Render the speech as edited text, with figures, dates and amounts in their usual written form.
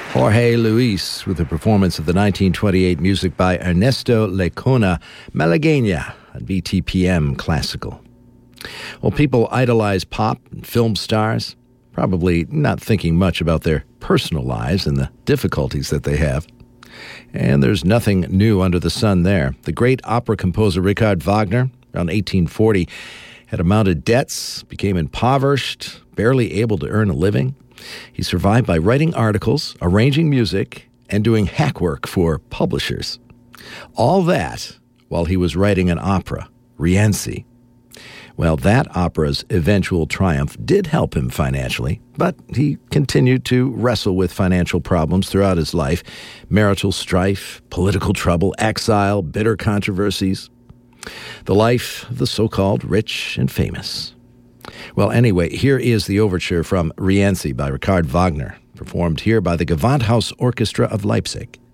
Jorge Luis with a performance of the 1928 music by Ernesto Lecona, Malagueña, at BTPM Classical. Well, people idolize pop and film stars, probably not thinking much about their personal lives and the difficulties that they have. And there's nothing new under the sun there. The great opera composer Richard Wagner, around 1840, had amounted debts, became impoverished, barely able to earn a living. He survived by writing articles, arranging music, and doing hack work for publishers. All that while he was writing an opera, Rienzi. Well, that opera's eventual triumph did help him financially, but he continued to wrestle with financial problems throughout his life: marital strife, political trouble, exile, bitter controversies. The life of the so-called rich and famous. Well, anyway, here is the overture from Rienzi by Richard Wagner, performed here by the Gewandhaus Orchestra of Leipzig.